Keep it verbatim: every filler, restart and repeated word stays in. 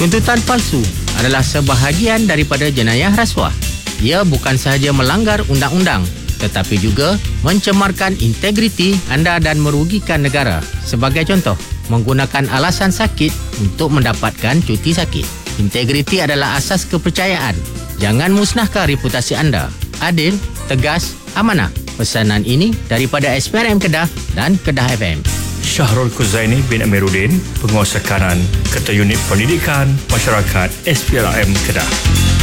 Tuntutan palsu adalah sebahagian daripada jenayah rasuah. Ia bukan sahaja melanggar undang-undang tetapi juga mencemarkan integriti anda dan merugikan negara. Sebagai contoh, menggunakan alasan sakit untuk mendapatkan cuti sakit. Integriti adalah asas kepercayaan. Jangan musnahkan reputasi anda. Adil, tegas, amanah. Pesanan ini daripada S P R M Kedah dan Kedah F M. Syahrul Kuzaini bin Amiruddin, Penguasa Kanan, Ketua Unit Pendidikan Masyarakat S P R M Kedah.